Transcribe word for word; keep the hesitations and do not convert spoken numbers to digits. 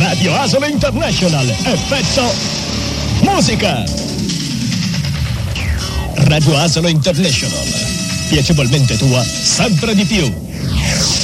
Radio Asolo International, effetto musica. Radio Asolo International, piacevolmente tua, sempre di più.